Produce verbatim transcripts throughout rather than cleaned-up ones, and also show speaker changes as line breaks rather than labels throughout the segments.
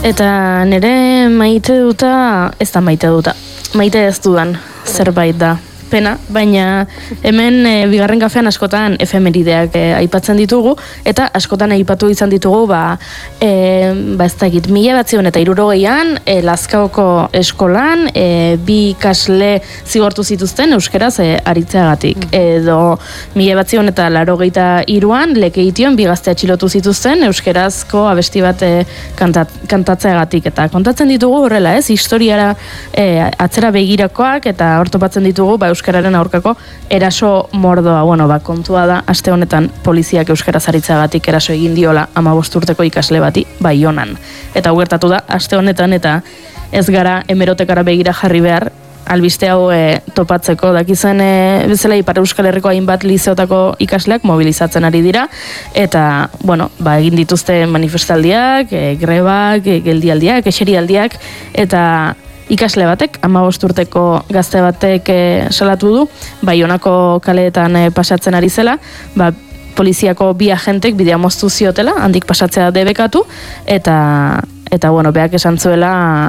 Eta nire maite duta, ez da maite duta, maite ez dudan zerbait da. Pena, baina hemen e, bigarren kafean askotan efemerideak e, aipatzen ditugu, eta askotan aipatu izan ditugu, ba, e, ba ez dakit, mila batzion eta hirurogeian, e, Lazkaoko eskolan, e, bi ikasle zigortu zituzten euskeraz e, aritzeagatik. Edo mila batzion eta laurogeita hiruan Lekeition bi gazte atxilotu zituzten euskerazko abesti bat e, kantat, kantatzeagatik. Eta kontatzen ditugu horrela, ez, historiara e, atzera begirakoak, eta hor topatzen ditugu, ba, euskararen aurkako eraso mordoa. Bueno, ba, kontua da, aste honetan poliziak euskaraz aritzagatik eraso egin diola hamabost urteko ikasle bati Baionan. Eta hau gertatu da, aste honetan, eta ez gara hemerotekara begira jarri behar, albiste hau e, topatzeko. Dakizen e, bezala Ipar Euskal Herriko hainbat lizeotako ikasleak mobilizatzen ari dira, eta, bueno, ba, egin dituzte manifestaldiak, e, grebak, e, geldialdiak, eserialdiak, eta ikasle batek, hamabost urteko gazte batek e, salatu du, Baionako kaleetan e, pasatzen ari zela, ba, poliziako bi agentek bidea moztu ziotela, handik pasatzea debekatu, eta eta bueno, beak esan zuela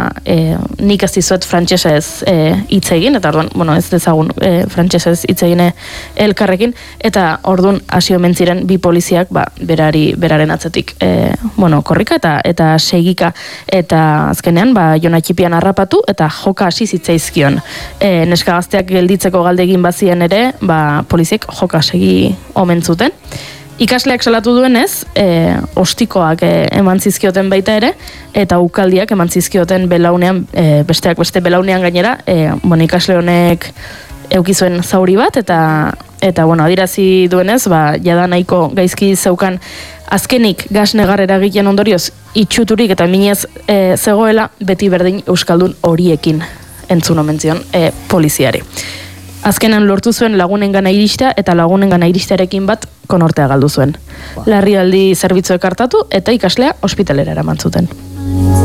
e, nik ez dizuet frantsesez hitz e, egin, eta orduan, bueno, ez dezagun e, frantsesez hitz egin elkarrekin, eta orduan hasi omen ziren bi poliziak, ba, berari beraren atzetik e, bueno, korrika eta eta segika, eta azkenean ba Jon Atxipian harrapatu eta joka hasi zitzaizkion. E, neska gazteak gelditzeko galdegin bazien ere, ba poliziek joka segi omen zuten. Ikasleak salatu duenez, e, ostikoak e, eman zizkioten baita ere, eta ukaldiak eman zizkioten belaunean, e, besteak beste belaunean gainera, e, bueno, ikasle honek eukizuen zauri bat, eta, eta bueno, adirazi duenez, ba, jada nahiko gaizki zeukan azkenik gas negar eragiten ondorioz itxuturik eta minez e, zegoela, beti berdin euskaldun horiekin entzun omen zion e, poliziari. Azkenan lortu zuen lagunengana iristea, eta lagunengana iristearekin bat konortea galdu zuen. Larrialdi zerbitzuek hartatu eta ikaslea ospitalera eraman zuten.